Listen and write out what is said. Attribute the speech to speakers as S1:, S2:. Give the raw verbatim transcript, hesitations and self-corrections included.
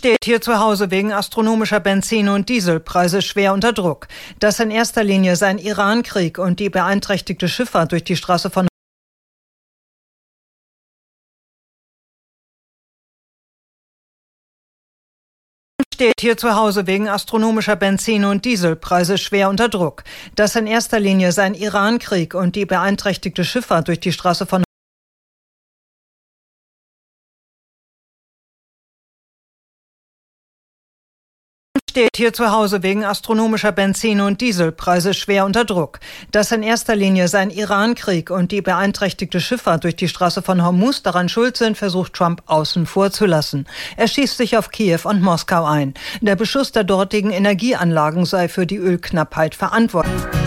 S1: Steht hier zu Hause wegen astronomischer Benzin- und Dieselpreise schwer unter Druck. Das in erster Linie sein Iran-Krieg und die beeinträchtigte Schifffahrt durch die Straße von steht hier zu Hause wegen astronomischer Benzin- und Dieselpreise schwer unter Druck. Das in erster Linie sein Iran-Krieg und die beeinträchtigte Schifffahrt durch die Straße von steht hier zu Hause wegen astronomischer Benzin- und Dieselpreise schwer unter Druck. Das in erster Linie sein Iran-Krieg und die beeinträchtigte Schifffahrt durch die Straße von Hormuz daran schuld sind, versucht Trump außen vor zu lassen. Er schießt sich auf Kiew und Moskau ein. Der Beschuss der dortigen Energieanlagen sei für die Ölknappheit verantwortlich.